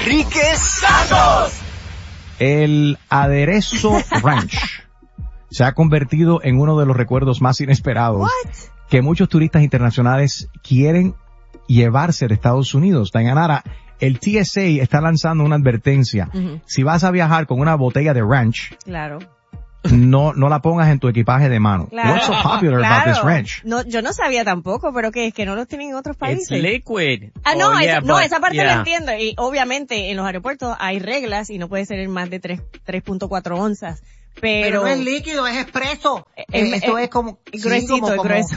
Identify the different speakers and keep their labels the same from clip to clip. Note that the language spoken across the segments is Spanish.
Speaker 1: Enrique Santos.
Speaker 2: El aderezo ranch se ha convertido en uno de los recuerdos más inesperados que muchos turistas internacionales quieren llevarse de Estados Unidos. Dayanara, el TSA está lanzando una advertencia. Si vas a viajar con una botella de ranch,
Speaker 3: claro,
Speaker 2: no la pongas en tu equipaje de mano.
Speaker 3: Claro.
Speaker 2: What's so popular about this ranch?
Speaker 3: No, yo no sabía tampoco, pero que es que no los tienen en otros países.
Speaker 4: It's liquid.
Speaker 3: No, esa parte la entiendo. Y obviamente en los aeropuertos hay reglas y no puede ser en más de 3.4 onzas. Pero
Speaker 5: no es líquido, es expreso. Esto es como
Speaker 3: gruesito,
Speaker 5: como
Speaker 3: grueso.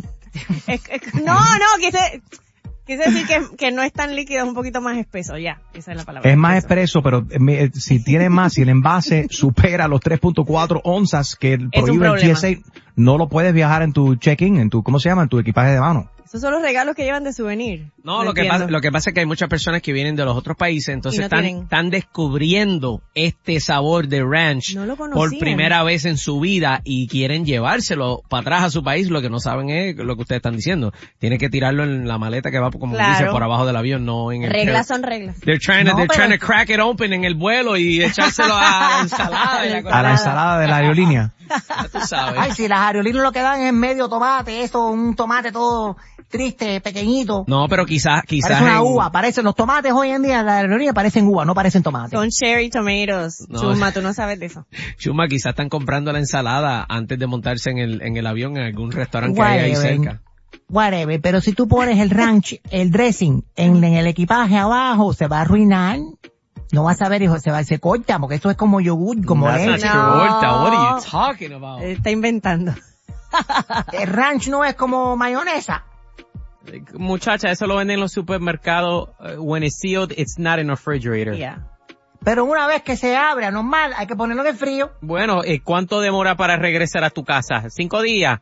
Speaker 3: No, quise decir que no es tan líquido, es un poquito más espeso, ya, esa es la palabra.
Speaker 2: Es más espeso, pero si tiene más, si el envase supera los 3.4 onzas que prohíbe el TSA, no lo puedes viajar en tu check-in, en tu equipaje de mano.
Speaker 3: Esos son los regalos que llevan de souvenir.
Speaker 4: No, lo que pasa es que hay muchas personas que vienen de los otros países, entonces están descubriendo este sabor de ranch por primera vez en su vida y quieren llevárselo para atrás a su país. Lo que no saben es lo que ustedes están diciendo. Tienen que tirarlo en la maleta que va, como dice, por abajo del avión, no en el...
Speaker 3: Reglas son reglas.
Speaker 4: They're trying to crack it open en el vuelo y echárselo a la ensalada.
Speaker 2: A la ensalada de la aerolínea.
Speaker 4: Ya tú sabes.
Speaker 5: Ay, si las aerolíneas lo que dan es medio tomate, un tomate todo triste, pequeñito.
Speaker 4: No, pero quizás
Speaker 5: parece una uva, los tomates hoy en día en la aerolínea parecen uva, no parecen tomates.
Speaker 3: Son cherry tomatoes. No. Chuma, tú no sabes de eso.
Speaker 4: Chuma, quizás están comprando la ensalada antes de montarse en el avión en algún restaurante que hay ahí cerca.
Speaker 5: Whatever, pero si tú pones el ranch, el dressing en el equipaje abajo, se va a arruinar. No vas a ver, hijo, se corta, porque esto es como yogur, como leche.
Speaker 4: What are you talking about?
Speaker 3: Está inventando.
Speaker 5: El ranch no es como mayonesa.
Speaker 6: Muchacha, eso lo venden en los supermercados. When it's sealed, it's not in a refrigerator.
Speaker 3: Yeah.
Speaker 5: Pero una vez que se abre, normal, hay que ponerlo en el frío.
Speaker 6: Bueno, ¿cuánto demora para regresar a tu casa? 5 días.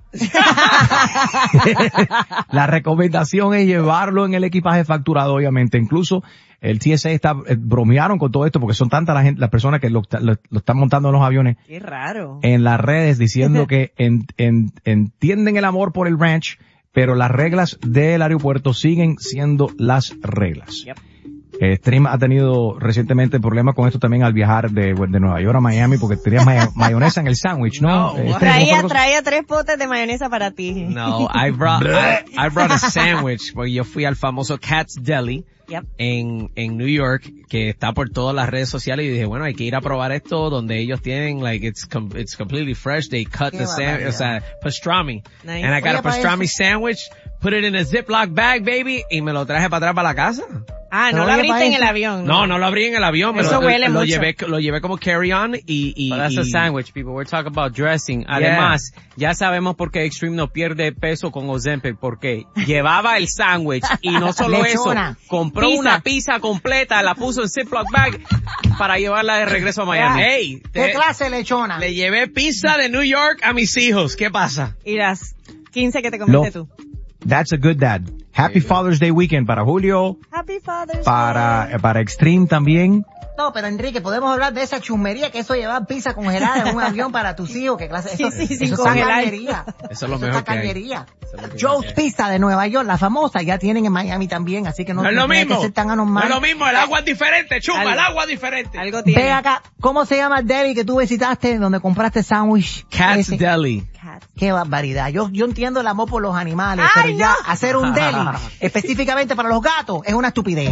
Speaker 2: La recomendación es llevarlo en el equipaje facturado, obviamente. Incluso el TSA bromearon con todo esto porque son tantas las personas que lo están montando en los aviones.
Speaker 3: Qué raro.
Speaker 2: En las redes diciendo que entienden el amor por el ranch, pero las reglas del aeropuerto siguen siendo las reglas.
Speaker 3: Yep.
Speaker 2: Stream ha tenido recientemente problemas con esto también al viajar de Nueva York a Miami porque tenías mayonesa en el sándwich, ¿no?
Speaker 3: Traía 3 potes de mayonesa para ti.
Speaker 4: No, I brought a sandwich porque yo fui al famoso Cat's Deli.
Speaker 3: Yep.
Speaker 4: En New York, que está por todas las redes sociales, y dije, bueno, hay que ir a probar esto donde ellos tienen, like, it's completely fresh, they cut the sandwich, o sea, pastrami.
Speaker 3: Nice.
Speaker 4: And I got a pastrami sandwich, put it in a Ziploc bag, baby, y me lo traje para atrás para la casa.
Speaker 3: Ah, no lo abriste en el avión.
Speaker 4: No lo abrí en el avión,
Speaker 3: eso
Speaker 4: pero
Speaker 3: huele mucho.
Speaker 4: Lo llevé como carry-on y
Speaker 6: But that's a sandwich, people. We're talking about dressing. Además, ya sabemos por qué Extreme no pierde peso con Ozempic, porque llevaba el sándwich y no solo
Speaker 5: Lechona.
Speaker 6: eso, compró una pizza completa, la puso en Ziploc bag para llevarla de regreso a Miami.
Speaker 4: Hey,
Speaker 5: ¿qué clase de lechona?
Speaker 4: Le llevé pizza de New York a mis hijos. ¿Qué pasa?
Speaker 3: Y las 15 que te comiste tú.
Speaker 2: That's a good dad. Happy Father's Day weekend para Julio.
Speaker 3: Happy Father's Day.
Speaker 2: Para Extreme también.
Speaker 5: No, pero Enrique, podemos hablar de esa chusmería que eso llevar pizza congelada en un avión para tus hijos. ¿Qué clase? Eso es cañería.
Speaker 4: Eso es lo mejor que hay.
Speaker 5: Joe's Pizza de Nueva York, la famosa, ya tienen en Miami también, así que no
Speaker 4: es lo
Speaker 5: tiene
Speaker 4: mismo.
Speaker 5: que ser tan anormal.
Speaker 4: No es lo mismo, el agua es diferente, Chuma, el agua es diferente.
Speaker 3: Algo tiene.
Speaker 5: Ve acá, ¿cómo se llama el deli que tú visitaste donde compraste sándwich?
Speaker 4: Cat's Deli.
Speaker 5: Qué barbaridad. Yo entiendo el amor por los animales, pero ya hacer un deli específicamente para los gatos es una estupidez.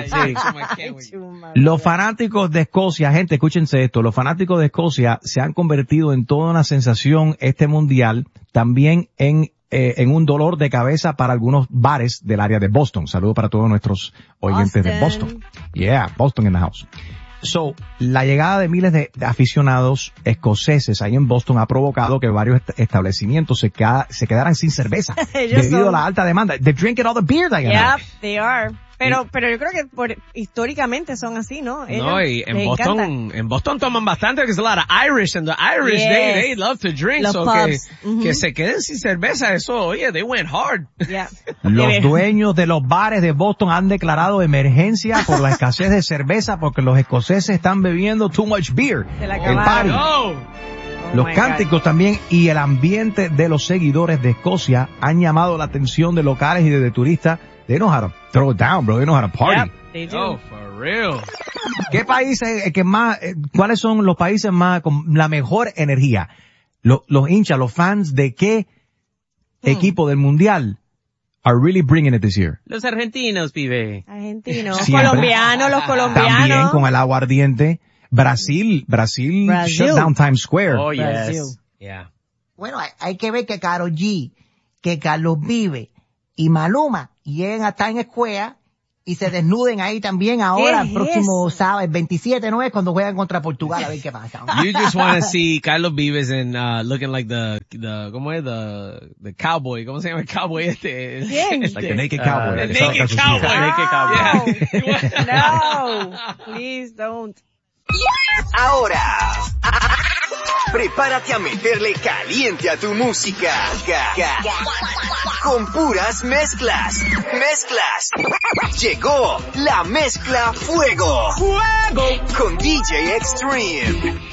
Speaker 4: Sí.
Speaker 2: Los fanáticos de Escocia, gente, escúchense esto, los fanáticos de Escocia se han convertido en toda una sensación este mundial, también en un dolor de cabeza para algunos bares del área de Boston. Saludos para todos nuestros oyentes de Boston. Yeah, Boston in the house. So, la llegada de miles de aficionados escoceses ahí en Boston ha provocado que varios establecimientos se quedaran sin cerveza debido a la alta demanda. They're drinking all the beer, Diana.
Speaker 3: Yep, they are. Pero yo creo que históricamente son así, ¿no?
Speaker 4: No, y en Boston toman bastante, because a lot of Irish, and the Irish, they love to drink,
Speaker 3: los
Speaker 4: so
Speaker 3: pubs.
Speaker 4: Que se queden sin cerveza, eso, oye, they went hard.
Speaker 3: Yeah.
Speaker 2: Los dueños de los bares de Boston han declarado emergencia por la escasez de cerveza porque los escoceses están bebiendo too much beer. El party. Los cánticos también y el ambiente de los seguidores de Escocia han llamado la atención de locales y de turistas. They know how to throw it down, bro. They know how to party.
Speaker 3: Yep, they do.
Speaker 4: For For real.
Speaker 2: ¿Qué países que más, cuáles son los países más, con la mejor energía? Los hinchas, los fans de qué equipo del mundial are really bringing it this year?
Speaker 6: Los argentinos, pibe.
Speaker 3: Argentinos. Colombianos, los colombianos.
Speaker 2: También con el agua ardiente. Brasil shut down Times Square.
Speaker 6: Oh, yes.
Speaker 3: Brasil.
Speaker 6: Yeah.
Speaker 5: Bueno, hay que ver que Karol G, que Carlos Vive y Maluma lleguen a Times Square y se desnuden ahí también ahora, el próximo sábado, el 27, ¿no es? Cuando juegan contra Portugal, a ver qué pasa.
Speaker 4: You just want to see Carlos Vives and looking like the ¿cómo es? The cowboy. ¿Cómo se llama el cowboy este?
Speaker 3: ¿Quién?
Speaker 2: Like the naked cowboy.
Speaker 4: The naked cowboy.
Speaker 6: Naked cowboy.
Speaker 3: No, please don't.
Speaker 1: Ahora, prepárate a meterle caliente a tu música. Con puras mezclas. Llegó la mezcla Fuego. Con DJ Extreme.